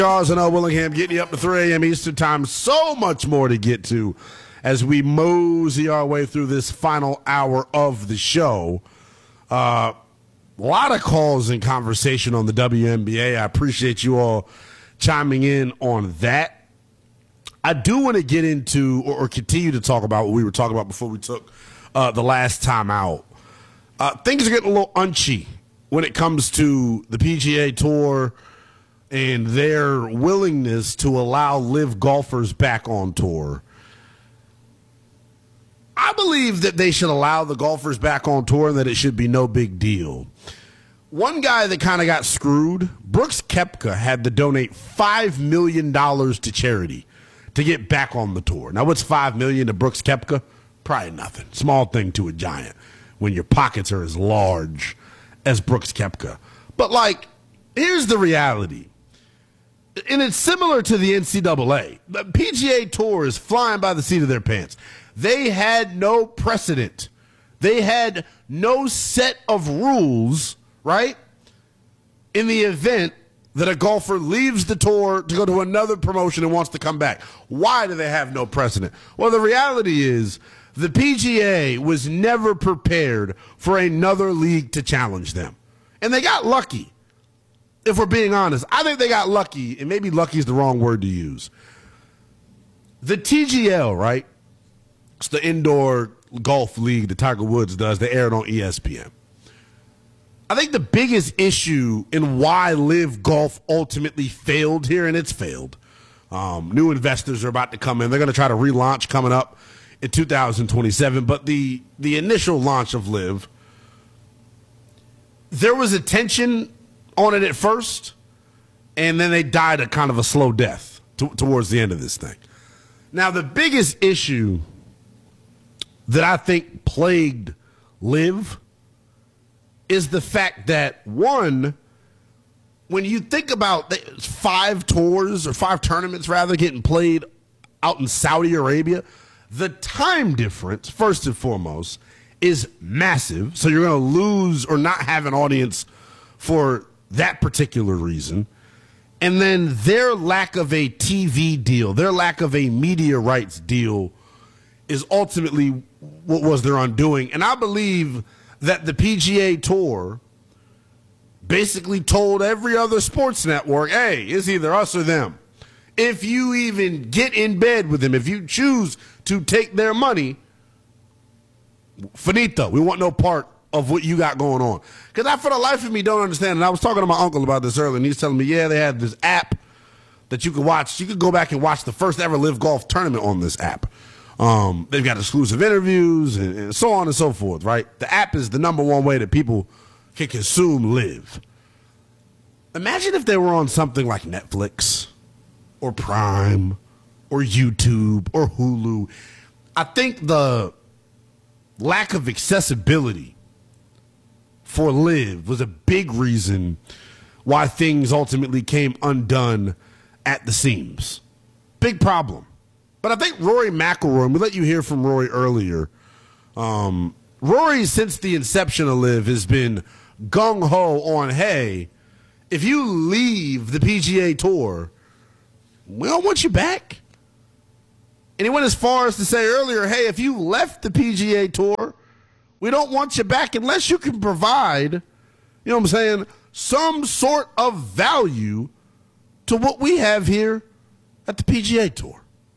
Charles and L. Willingham getting you up to 3 a.m. Eastern Time. So much more to get to as we mosey our way through this final hour of the show. A lot of calls and conversation on the WNBA. I appreciate you all chiming in on that. I do want to get into or continue to talk about what we were talking about before we took the last time out. Things are getting a little unchy when it comes to the PGA Tour and their willingness to allow live golfers back on tour. I believe that they should allow the golfers back on tour and that it should be no big deal. One guy that kind of got screwed, Brooks Koepka, had to donate $5 million to charity to get back on the tour. Now, what's $5 million to Brooks Koepka? Probably nothing. Small thing to a giant when your pockets are as large as Brooks Koepka. But, here's the reality. And it's similar to the NCAA. The PGA Tour is flying by the seat of their pants. They had no precedent. They had no set of rules, right, in the event that a golfer leaves the tour to go to another promotion and wants to come back. Why do they have no precedent? Well, the reality is the PGA was never prepared for another league to challenge them. And they got lucky. If we're being honest, I think they got lucky, and maybe lucky is the wrong word to use. The TGL, right? It's the indoor golf league that Tiger Woods does. They air it on ESPN. I think the biggest issue in why live golf ultimately failed here, and it's failed. New investors are about to come in. They're going to try to relaunch coming up in 2027. But the initial launch of live, there was attention on it at first, and then they died a kind of a slow death towards the end of this thing. Now, the biggest issue that I think plagued live is the fact that, one, when you think about 5 tours or 5 tournaments rather getting played out in Saudi Arabia, the time difference, first and foremost, is massive. So you're going to lose or not have an audience for that particular reason. And then their lack of a TV deal, their lack of a media rights deal is ultimately what was their undoing. And I believe that the PGA Tour basically told every other sports network, hey, it's either us or them. If you even get in bed with them, if you choose to take their money, finito, we want no part of what you got going on. Because I, for the life of me, don't understand. And I was talking to my uncle about this earlier, and he's telling me, yeah, they had this app that you could watch. You could go back and watch the first ever live golf tournament on this app. They've got exclusive interviews and so on and so forth, right? The app is the number one way that people can consume live. Imagine if they were on something like Netflix or Prime or YouTube or Hulu. I think the lack of accessibility for live was a big reason why things ultimately came undone at the seams. Big problem. But I think Rory McIlroy, and we let you hear from Rory earlier, Rory, since the inception of live, has been gung-ho on, hey, if you leave the PGA Tour, we don't want you back. And he went as far as to say earlier, hey, if you left the PGA Tour, we don't want you back unless you can provide, you know what I'm saying, some sort of value to what we have here at the PGA Tour.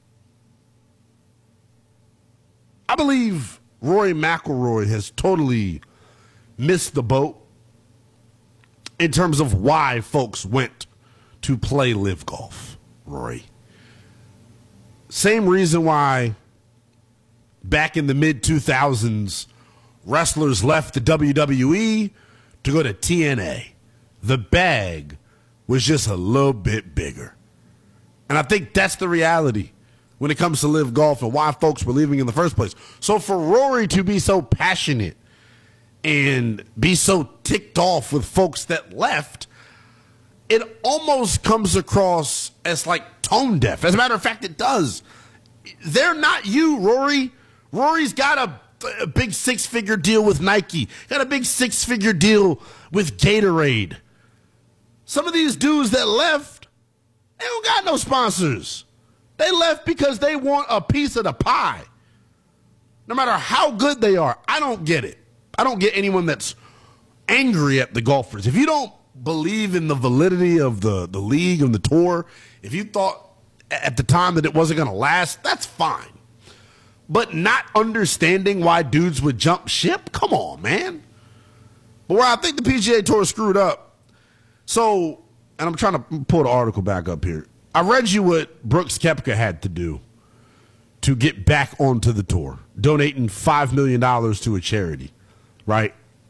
I believe Rory McIlroy has totally missed the boat in terms of why folks went to play live golf, Rory. Same reason why back in the mid-2000s, wrestlers left the WWE to go to TNA. The bag was just a little bit bigger. And I think that's the reality when it comes to live golf and why folks were leaving in the first place. So for Rory to be so passionate and be so ticked off with folks that left, it almost comes across as like tone deaf. As a matter of fact, it does. They're not you, Rory. Rory's got a big 6-figure deal with Nike, got a big 6-figure deal with Gatorade. Some of these dudes that left, got no sponsors. They left because they want a piece of the pie. No matter how good they are, I don't get it. I don't get anyone that's angry at the golfers. If you don't believe in the validity of the league and the tour, if you thought at the time that it wasn't going to last, that's fine. But not understanding why dudes would jump ship? Come on, man. But where I think the PGA Tour screwed up, so, and I'm trying to pull the article back up here. I read you what Brooks Koepka had to do to get back onto the tour, donating $5 million to a charity, right?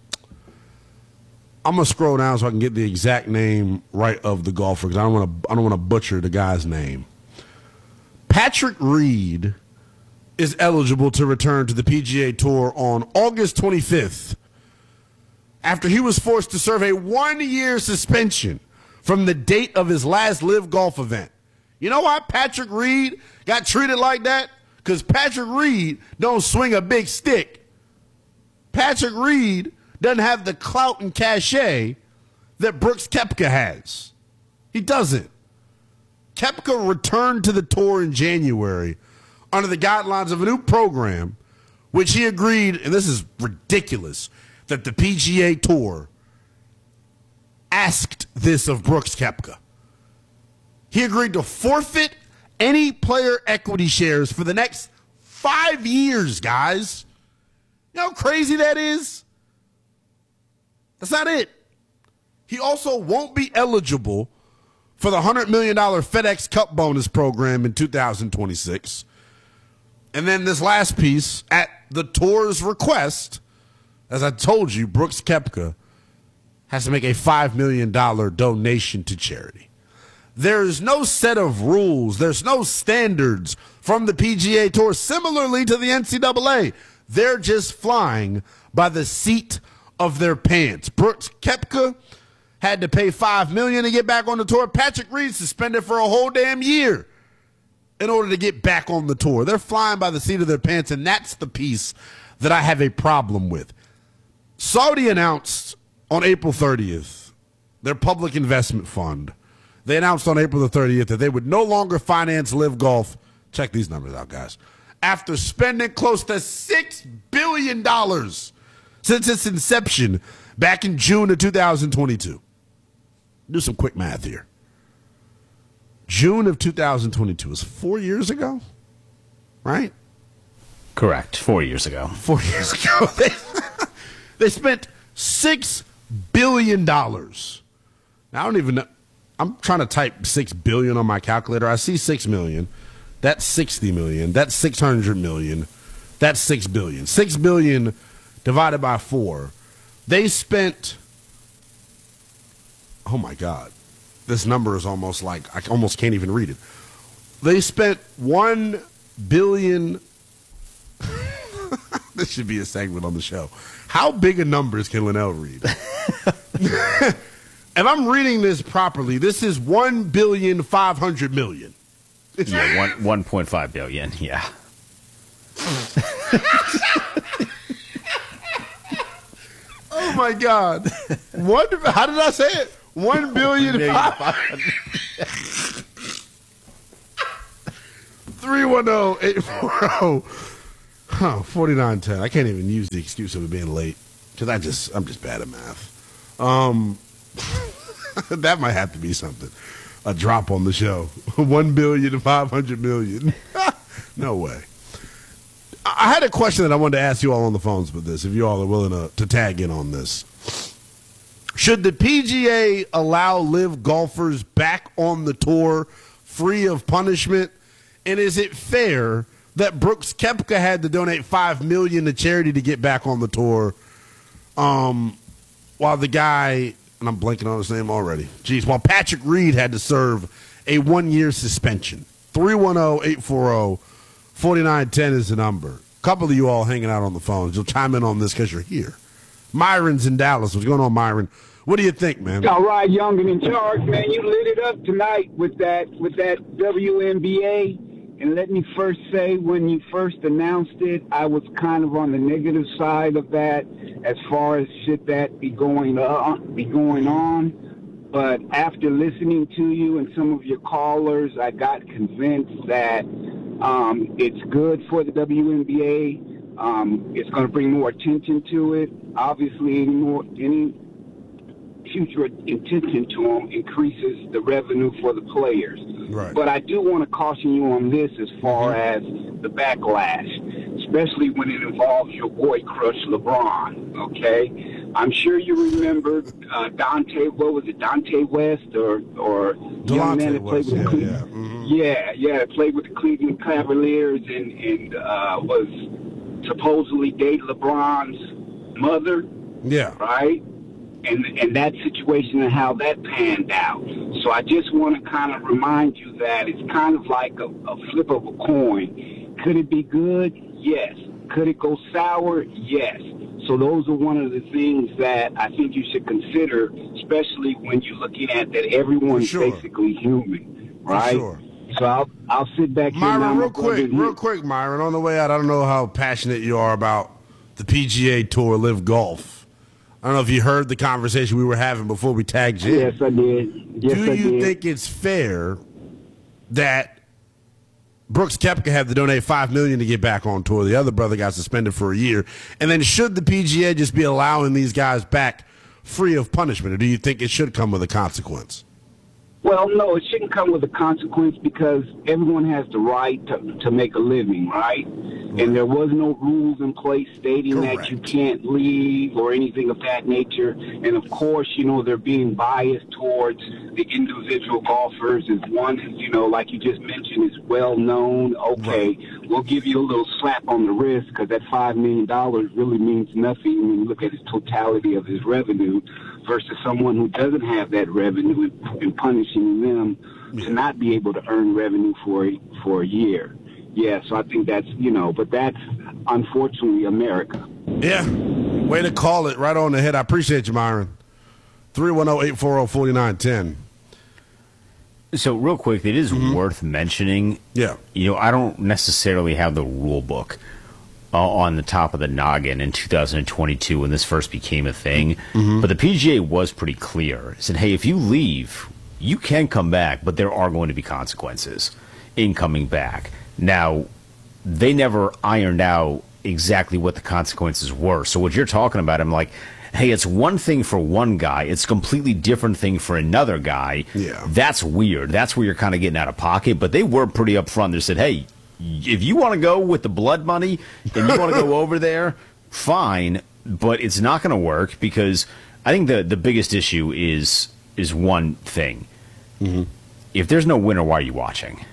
I'm gonna scroll down so I can get the exact name right of the golfer because I don't want to butcher the guy's name. Patrick Reed is eligible to return to the PGA Tour on August 25th after he was forced to serve a 1-year suspension from the date of his last live golf event. You know why Patrick Reed got treated like that? Because Patrick Reed don't swing a big stick. Patrick Reed doesn't have the clout and cachet that Brooks Koepka has. He doesn't. Koepka returned to the tour in January under the guidelines of a new program, which he agreed, and this is ridiculous, that the PGA Tour asked this of Brooks Koepka. He agreed to forfeit any player equity shares for the next 5 years, guys. You know how crazy that is? That's not it. He also won't be eligible for the $100 million FedEx Cup bonus program in 2026. And then this last piece, at the tour's request, as I told you, Brooks Koepka has to make a $5 million donation to charity. There's no set of rules. There's no standards from the PGA Tour, similarly to the NCAA. They're just flying by the seat of their pants. Brooks Koepka had to pay $5 million to get back on the tour. Patrick Reed suspended for a whole damn year in order to get back on the tour. They're flying by the seat of their pants, and that's the piece that I have a problem with. Saudi announced on April 30th their public investment fund. They announced on April the 30th that they would no longer finance Live Golf. Check these numbers out, guys. After spending close to $6 billion since its inception back in June of 2022. Do some quick math here. June of 2022 is 4 years ago, right? Correct. 4 years ago. 4 years ago. They spent $6 billion. Now, I don't even know. I'm trying to type $6 billion on my calculator. I see $6 million. That's $60 million. That's $600 million. That's $6 billion. $6 billion divided by 4. They spent, oh my God, this number is almost like, I almost can't even read it. They spent $1 billion. This should be a segment on the show. How big a numbers can Linnell read? If I'm reading this properly, this is $1,500,000,000. Yeah, 1.5 billion. Yeah. Oh my God! How did I say it? 1,500,000,000. 310-840-4910. I can't even use the excuse of it being late because I'm just bad at math. That might have to be something. A drop on the show. 1,500,000,000. No way. I had a question that I wanted to ask you all on the phones with this, if you all are willing to tag in on this. Should the PGA allow live golfers back on the tour free of punishment? And is it fair that Brooks Koepka had to donate $5 million to charity to get back on the tour, while the guy, and I'm blanking on his name already, while Patrick Reed had to serve a 1-year suspension? 310-840-4910 is the number. A couple of you all hanging out on the phones. You'll chime in on this because you're here. Myron's in Dallas. What's going on, Myron? What do you think, man? All right, Young and in charge, man. You lit it up tonight with that WNBA. And let me first say, when you first announced it, I was kind of on the negative side of that as far as should that be going on. But after listening to you and some of your callers, I got convinced that it's good for the WNBA. It's going to bring more attention to it. Obviously, any future attention to them increases the revenue for the players. Right. But I do want to caution you on this as far as the backlash, especially when it involves your boy crush LeBron, okay? I'm sure you remember Dante West or young man that played with the Cleveland. Yeah, played with the Cleveland Cavaliers and was supposedly dated LeBron's mother. Yeah. Right? And that situation and how that panned out. So I just want to kind of remind you that it's kind of like a flip of a coin. Could it be good? Yes. Could it go sour? Yes. So those are one of the things that I think you should consider, especially when you're looking at that everyone's basically human, right? For sure. So I'll sit back here. Myron, real quick, Myron, on the way out, I don't know how passionate you are about the PGA Tour Live Golf. I don't know if you heard the conversation we were having before we tagged you. Yes, I did. Do you think it's fair that Brooks Koepka had to donate $5 million to get back on tour? The other brother got suspended for a year. And then should the PGA just be allowing these guys back free of punishment, or do you think it should come with a consequence? Well, no, it shouldn't come with a consequence because everyone has the right to make a living, right? And there was no rules in place stating that you can't leave or anything of that nature. And, of course, they're being biased towards the individual golfers. As one, like you just mentioned, is well known. Okay, we'll give you a little slap on the wrist because that $5 million really means nothing when you look at his totality of his revenue versus someone who doesn't have that revenue and punishing them to not be able to earn revenue for a year. Yeah, so I think that's, but that's unfortunately America. Yeah, way to call it right on the head. I appreciate you, Myron. 310-840-4910. So real quick, it is worth mentioning. Yeah. I don't necessarily have the rule book on the top of the noggin in 2022 when this first became a thing. But the PGA was pretty clear. It said, hey, if you leave, you can come back, but there are going to be consequences in coming back. Now, they never ironed out exactly what the consequences were. So what you're talking about, I'm like, hey, it's one thing for one guy. It's a completely different thing for another guy. Yeah. That's weird. That's where you're kind of getting out of pocket. But they were pretty upfront. They said, hey, if you want to go with the blood money and you want to go over there, fine. But it's not going to work because I think the biggest issue is one thing. If there's no winner, why are you watching?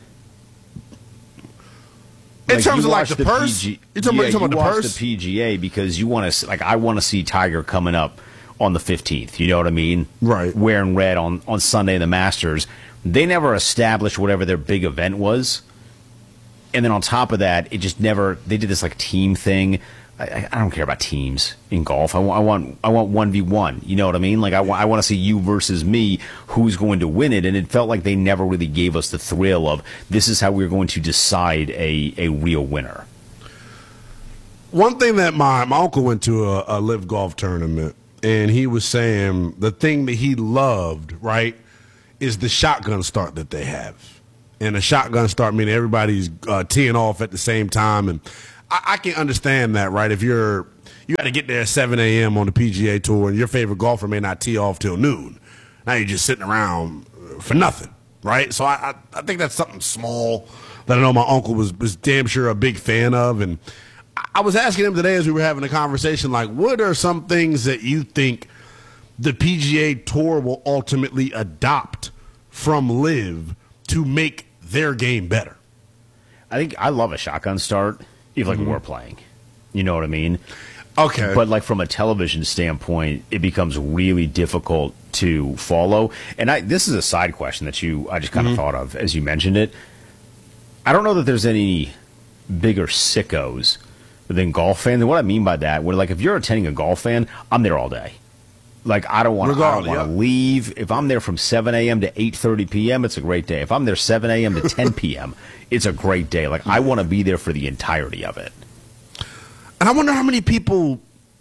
In terms of like the purse? You're talking about the purse? The PGA because you want to, I want to see Tiger coming up on the 15th. You know what I mean? Right. Wearing red on Sunday in the Masters. They never established whatever their big event was. And then on top of that, it just never, they did this like team thing. I don't care about teams in golf. I want 1v1. You know what I mean? Like I want to see you versus me. Who's going to win it? And it felt like they never really gave us the thrill of this is how we're going to decide a real winner. One thing that my uncle went to a live golf tournament, and he was saying the thing that he loved, right, is the shotgun start that they have. And a shotgun start meaning everybody's teeing off at the same time, and I can understand that, right? If you got to get there at 7 a.m. on the PGA Tour, and your favorite golfer may not tee off till noon. Now you're just sitting around for nothing, right? So I think that's something small that I know my uncle was damn sure a big fan of. And I was asking him today as we were having a conversation, like, what are some things that you think the PGA Tour will ultimately adopt from Live to make their game better? I think I love a shotgun start. If we're playing, you know what I mean? Okay. But like from a television standpoint, it becomes really difficult to follow. And this is a side question that I just kind of thought of as you mentioned it. I don't know that there's any bigger sickos than golf fans. And what I mean by that, where like if you're attending a golf fan, I'm there all day. Like I don't want to leave. If I'm there from 7 a.m. to 8:30 p.m., it's a great day. If I'm there 7 a.m. to 10 p.m., it's a great day. Like I want to be there for the entirety of it. And I wonder how many people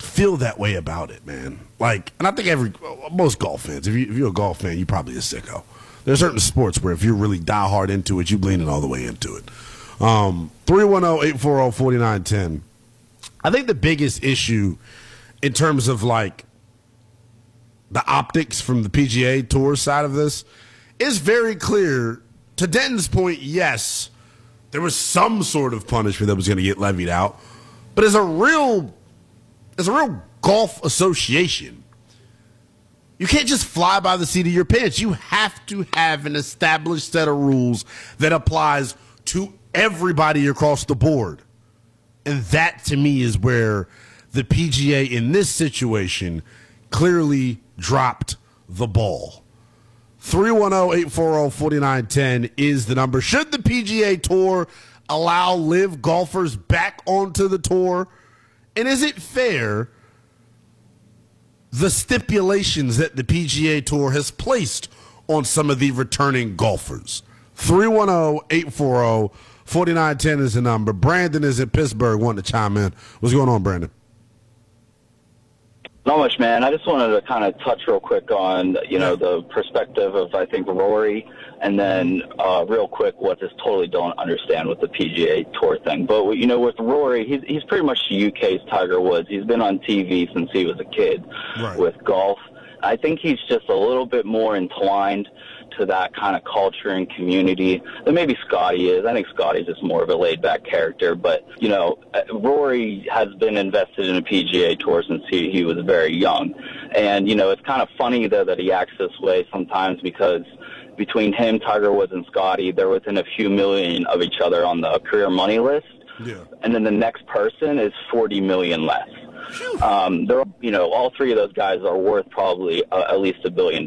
feel that way about it, man. Like, and I think most golf fans, if you're a golf fan, you're probably a sicko. There's certain sports where if you're really die hard into it, you lean it all the way into it. 310-840-4910. I think the biggest issue in terms of like the optics from the PGA Tour side of this is very clear. To Denton's point, yes, there was some sort of punishment that was going to get levied out, but as a real golf association, you can't just fly by the seat of your pants. You have to have an established set of rules that applies to everybody across the board. And that, to me, is where the PGA in this situation clearly dropped the ball. 310-840-4910 is the number. Should the PGA Tour allow live golfers back onto the tour? And is it fair, the stipulations that the PGA Tour has placed on some of the returning golfers? 310-840-4910 is the number. Brandon is in Pittsburgh, wanting to chime in. What's going on, Brandon? Not much, man. I just wanted to kind of touch real quick on, the perspective of, I think, Rory, and then real quick what I just totally don't understand with the PGA Tour thing. But, with Rory, he's pretty much the UK's Tiger Woods. He's been on TV since he was a kid with golf. I think he's just a little bit more entwined to that kind of culture and community than maybe Scotty is. I think Scotty's just more of a laid-back character. But, Rory has been invested in a PGA Tour since he was very young. And, it's kind of funny, though, that he acts this way sometimes because between him, Tiger Woods, and Scotty, they're within a few million of each other on the career money list. Yeah. And then the next person is 40 million less. They're, all three of those guys are worth probably at least $1 billion.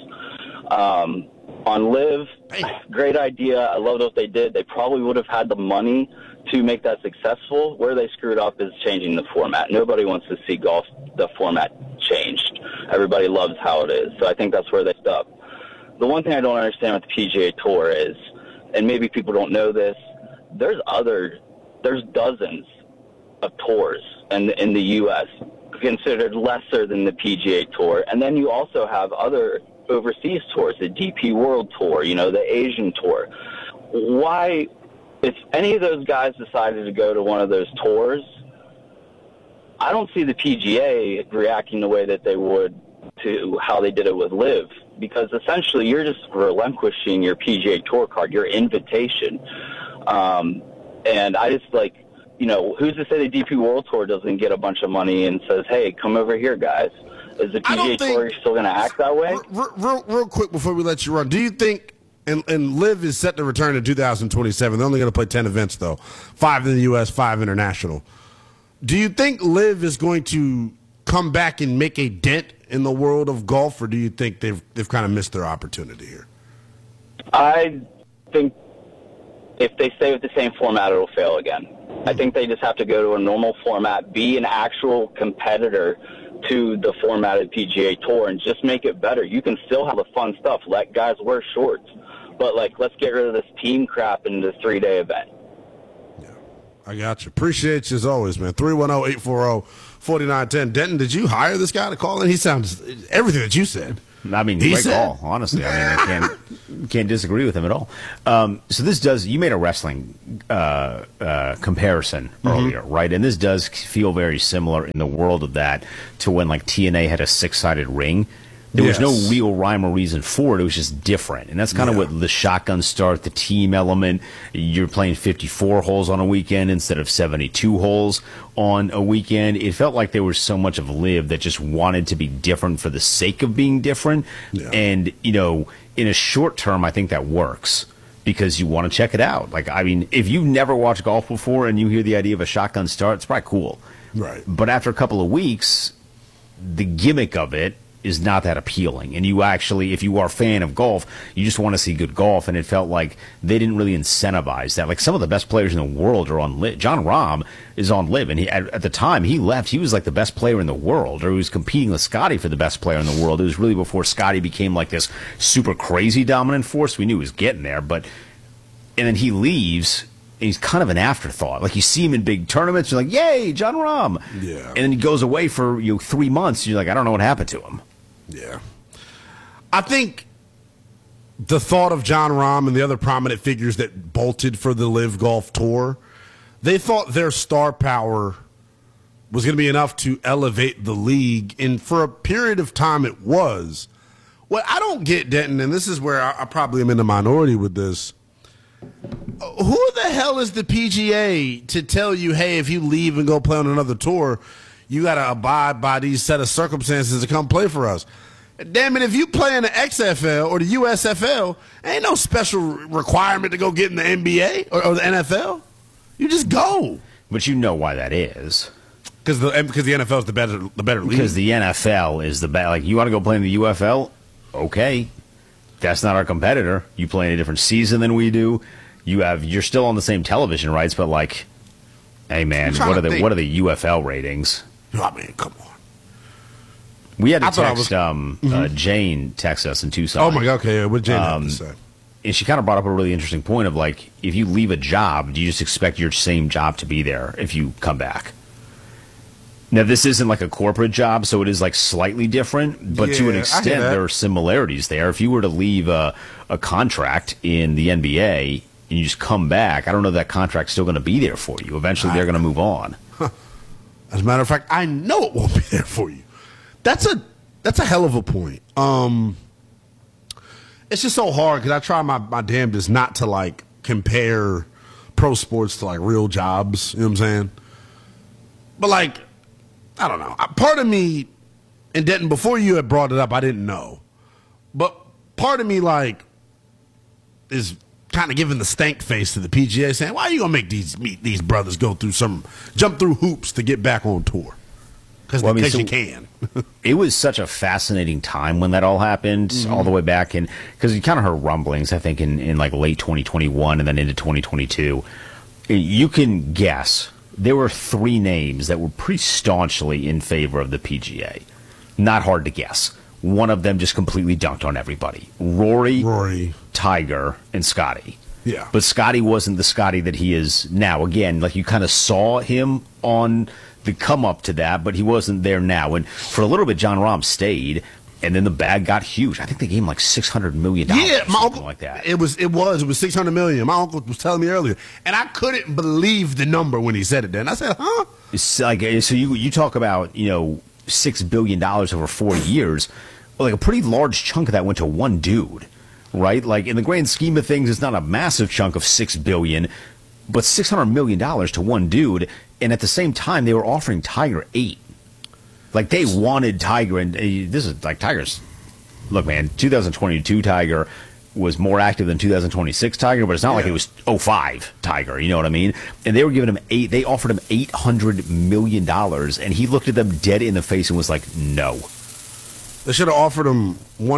On Live, great idea. I love what they did. They probably would have had the money to make that successful. Where they screwed up is changing the format. Nobody wants to see golf, the format changed. Everybody loves how it is. So I think that's where they stuck. The one thing I don't understand with the PGA Tour is, and maybe people don't know this, there's dozens of tours in the U.S. considered lesser than the PGA Tour. And then you also have other overseas tours, the DP World Tour, the Asian Tour. Why, if any of those guys decided to go to one of those tours, I don't see the PGA reacting the way that they would to how they did it with Live, because essentially you're just relinquishing your PGA Tour card, your invitation. And I just who's to say the DP World Tour doesn't get a bunch of money and says, hey, come over here, guys? Is the PGA Tour still going to act that way? Real quick before we let you run, do you think, and Live is set to return in 2027, they're only going to play 10 events, though, 5 in the U.S., 5 international. Do you think Live is going to come back and make a dent in the world of golf, or do you think they've kind of missed their opportunity here? I think if they stay with the same format, it'll fail again. I think they just have to go to a normal format, be an actual competitor to the formatted PGA Tour, and just make it better. You can still have the fun stuff. Let guys wear shorts. But, let's get rid of this team crap in the 3-day event. Yeah, I got you. Appreciate you as always, man. 310-840-4910. Denton, did you hire this guy to call in? He sounds everything that you said. I mean, great call, honestly. I mean, I can't disagree with him at all. So this you made a wrestling comparison earlier, right? And this does feel very similar in the world of that to when TNA had a 6-sided ring. There was no real rhyme or reason for it. It was just different. And that's kind of what the shotgun start, the team element. You're playing 54 holes on a weekend instead of 72 holes on a weekend. It felt like there was so much of Live that just wanted to be different for the sake of being different. Yeah. And, in a short term, I think that works because you want to check it out. If you've never watched golf before and you hear the idea of a shotgun start, it's probably cool. Right. But after a couple of weeks, the gimmick of it is not that appealing. And you actually, if you are a fan of golf, you just want to see good golf. And it felt like they didn't really incentivize that. Some of the best players in the world are on Live. Jon Rahm is on Live. And at the time he left, he was the best player in the world, or he was competing with Scotty for the best player in the world. It was really before Scotty became this super crazy dominant force. We knew he was getting there, and then he leaves. he's kind of an afterthought. Like, you see him in big tournaments, you're like, yay, Jon Rahm. Yeah. And then he goes away for 3 months, and you're like, I don't know what happened to him. Yeah. I think the thought of Jon Rahm and the other prominent figures that bolted for the LIV Golf Tour, they thought their star power was going to be enough to elevate the league, and for a period of time it was. What I don't get, Denton, and this is where I probably am in the minority with this, who the hell is the PGA to tell you, hey, if you leave and go play on another tour, you got to abide by these set of circumstances to come play for us? Damn it, if you play in the XFL or the USFL, ain't no special requirement to go get in the NBA or the NFL. You just go. But you know why that is. Because the NFL is the better league. Because the NFL is the best. Like, you want to go play in the UFL? Okay. That's not our competitor. You play in a different season than we do. You're still on the same television rights, but like, hey man, what are the UFL ratings? I mean, come on. We had to text Jane text us in Tucson. Oh my God, okay, what Jane have to say? And she kind of brought up a really interesting point of like, if you leave a job, do you just expect your same job to be there if you come back? Now, this isn't like a corporate job, so it is like slightly different, but to an extent, there are similarities there. If you were to leave a contract in the NBA and you just come back, I don't know if that contract's still going to be there for you. Eventually, they're going to move on. As a matter of fact, I know it won't be there for you. That's a hell of a point. It's just so hard because I try my damnedest not to like compare pro sports to like real jobs. You know what I'm saying? But like, I don't know. Part of me, and Denton, before you had brought it up, I didn't know. But part of me, like, is kind of giving the stank face to the PGA, saying, why are you going to make these brothers jump through hoops to get back on tour? Because you can. It was such a fascinating time when that all happened, all the way back in, because you kind of heard rumblings, I think, in like late 2021 and then into 2022. You can guess. There were 3 names that were pretty staunchly in favor of the PGA. Not hard to guess. One of them just completely dunked on everybody. Rory, Tiger, and Scotty. Yeah. But Scotty wasn't the Scotty that he is now. Again, like, you kind of saw him on the come up to that, but he wasn't there now. And for a little bit, Jon Rahm stayed, and then the bag got huge. I think they gave him like $600 million. Yeah, my uncle, like that. It was $600 million. My uncle was telling me earlier, and I couldn't believe the number when he said it. Then I said, "Huh?" It's like, so you talk about $6 billion over 4 years. Like, a pretty large chunk of that went to one dude, right? Like, in the grand scheme of things, it's not a massive chunk of $6 billion, but $600 million to one dude. And at the same time, they were offering Tiger $8 billion. Like, they wanted Tiger, and this is like Tiger's. Look, man, 2022 Tiger was more active than 2026 Tiger, but it's not like it was 05 Tiger. You know what I mean? And they were giving him they offered him $800 million, and he looked at them dead in the face and was like, no. They should have offered him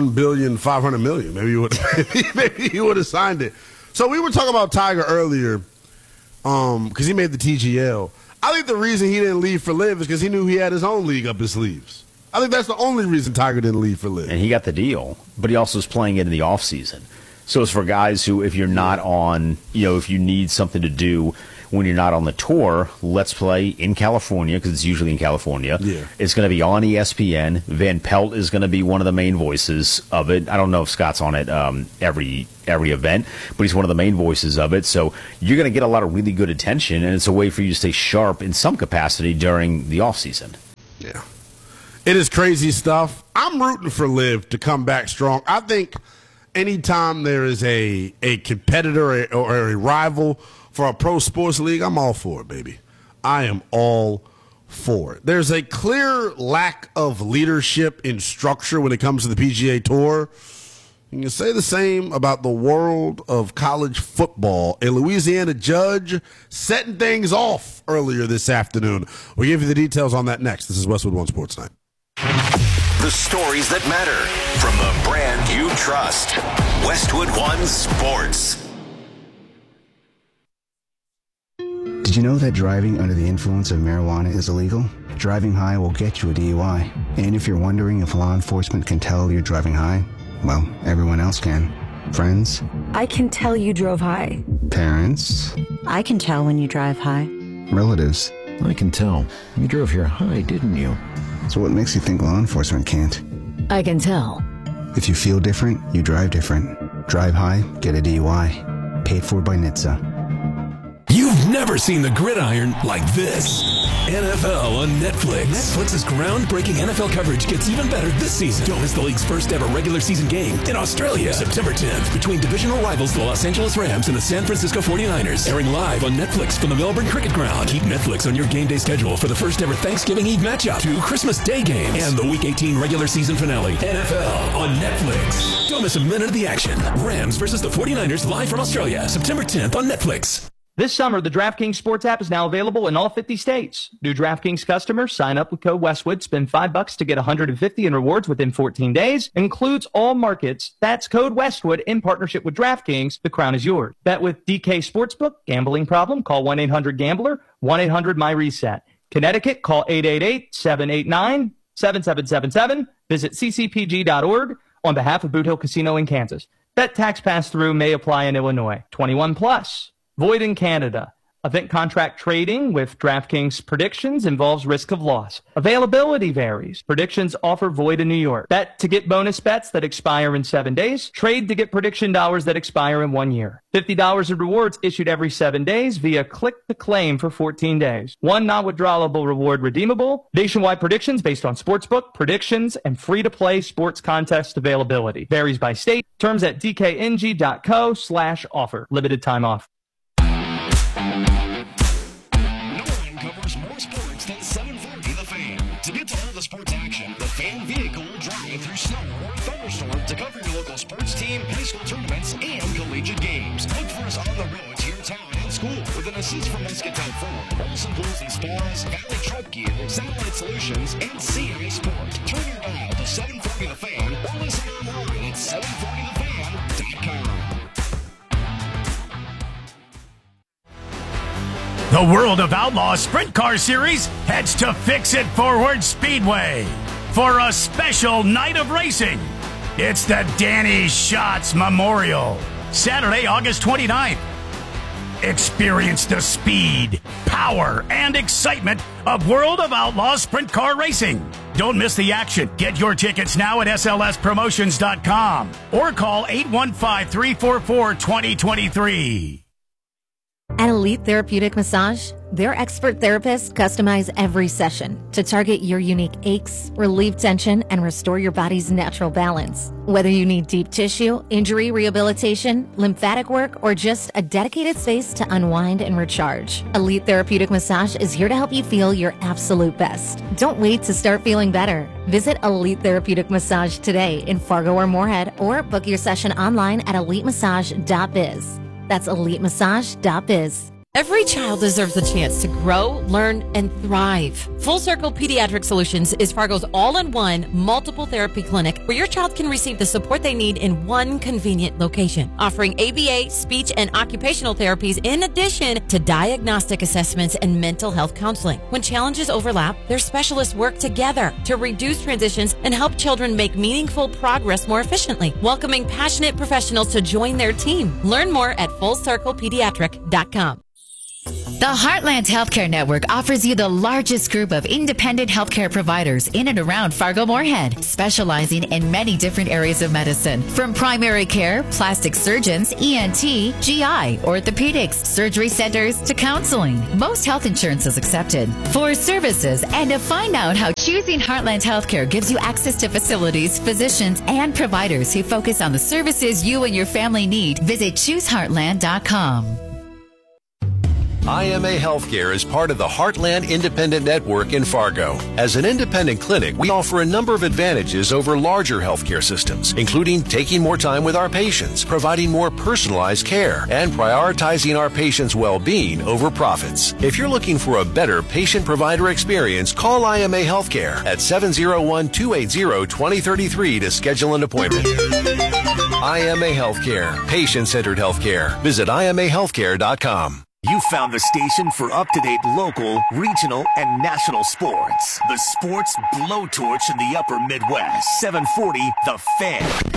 $1.5 billion. Maybe he would have signed it. So we were talking about Tiger earlier, because he made the TGL. I think the reason he didn't leave for LIV is because he knew he had his own league up his sleeves. I think that's the only reason Tiger didn't leave for LIV. And he got the deal, but he also is playing it in the off season. So it's for guys who, if you're not on, if you need something to do when you're not on the tour, let's play in California, because it's usually in California. Yeah. It's going to be on ESPN. Van Pelt is going to be one of the main voices of it. I don't know if Scott's on it every event, but he's one of the main voices of it. So you're going to get a lot of really good attention, and it's a way for you to stay sharp in some capacity during the off season. Yeah. It is crazy stuff. I'm rooting for LIV to come back strong. I think anytime there is a competitor or a rival for a pro sports league, I'm all for it, baby. I am all for it. There's a clear lack of leadership and structure when it comes to the PGA Tour. You can say the same about the world of college football. A Louisiana judge setting things off earlier this afternoon. We'll give you the details on that next. This is Westwood One Sports Night. The stories that matter from the brand you trust. Westwood One Sports. Did you know that driving under the influence of marijuana is illegal? Driving high will get you a DUI. And if you're wondering if law enforcement can tell you're driving high, well, everyone else can. Friends? I can tell you drove high. Parents? I can tell when you drive high. Relatives. I can tell. You drove here high, didn't you? So what makes you think law enforcement can't? I can tell. If you feel different, you drive different. Drive high, get a DUI. Paid for by NHTSA. You've never seen the gridiron like this. NFL on Netflix. Netflix's groundbreaking NFL coverage gets even better this season. Don't miss the league's first ever regular season game in Australia, September 10th, between divisional rivals the Los Angeles Rams and the San Francisco 49ers. Airing live on Netflix from the Melbourne Cricket Ground. Keep Netflix on your game day schedule for the first ever Thanksgiving Eve matchup, 2 Christmas Day games, and the Week 18 regular season finale. NFL on Netflix. Don't miss a minute of the action. Rams versus the 49ers live from Australia, September 10th on Netflix. This summer, the DraftKings Sports app is now available in all 50 states. New DraftKings customers sign up with code Westwood, spend $5 to get $150 in rewards within 14 days. Includes all markets. That's code Westwood in partnership with DraftKings. The crown is yours. Bet with DK Sportsbook. Gambling problem? Call 1-800-GAMBLER, 1-800-MY-RESET. Connecticut, call 888-789-7777. Visit ccpg.org on behalf of Boot Hill Casino in Kansas. Bet tax pass-through may apply in Illinois. 21 plus. Void in Canada. Event contract trading with DraftKings predictions involves risk of loss. Availability varies. Predictions offer void in New York. Bet to get bonus bets that expire in 7 days. Trade to get prediction dollars that expire in 1 year. $50 in rewards issued every 7 days via click to claim for 14 days. 1 non-withdrawable reward redeemable. Nationwide predictions based on sportsbook, predictions, and free-to-play sports contest availability. Varies by state. Terms at dkng.co/offer. Limited time offer. No one covers more sports than 740 The Fan. To get to all the sports action, the Fan vehicle will drive through snow or thunderstorm to cover your local sports team, high school tournaments, and collegiate games. Look for us on the road to your town and school with an assist from Muscatel Ford, Olson Pools and Spas, Valley Truck Gear, Satellite Solutions, and CI Sport. Turn your dial to 740 The Fan or listen online at 740thefan.com. The World of Outlaws Sprint Car Series heads to Fix It Forward Speedway for a special night of racing. It's the Danny Schatz Memorial, Saturday, August 29th. Experience the speed, power, and excitement of World of Outlaws Sprint Car Racing. Don't miss the action. Get your tickets now at slspromotions.com or call 815-344-2023. At Elite Therapeutic Massage, their expert therapists customize every session to target your unique aches, relieve tension, and restore your body's natural balance. Whether you need deep tissue, injury rehabilitation, lymphatic work, or just a dedicated space to unwind and recharge, Elite Therapeutic Massage is here to help you feel your absolute best. Don't wait to start feeling better. Visit Elite Therapeutic Massage today in Fargo or Moorhead, or book your session online at elitemassage.biz. That's elitemassage.biz. Every child deserves a chance to grow, learn, and thrive. Full Circle Pediatric Solutions is Fargo's all-in-one multiple therapy clinic where your child can receive the support they need in one convenient location, offering ABA, speech, and occupational therapies in addition to diagnostic assessments and mental health counseling. When challenges overlap, their specialists work together to reduce transitions and help children make meaningful progress more efficiently, welcoming passionate professionals to join their team. Learn more at FullCirclePediatric.com. The Heartland Healthcare Network offers you the largest group of independent healthcare providers in and around Fargo-Moorhead, specializing in many different areas of medicine, from primary care, plastic surgeons, ENT, GI, orthopedics, surgery centers, to counseling. Most health insurance is accepted. For services and to find out how choosing Heartland Healthcare gives you access to facilities, physicians, and providers who focus on the services you and your family need, visit ChooseHeartland.com. IMA Healthcare is part of the Heartland Independent Network in Fargo. As an independent clinic, we offer a number of advantages over larger healthcare systems, including taking more time with our patients, providing more personalized care, and prioritizing our patients' well-being over profits. If you're looking for a better patient-provider experience, call IMA Healthcare at 701-280-2033 to schedule an appointment. IMA Healthcare, patient-centered healthcare. Visit IMAHealthcare.com. You found the station for up-to-date local, regional, and national sports. The Sports Blowtorch in the Upper Midwest. 740 The Fan.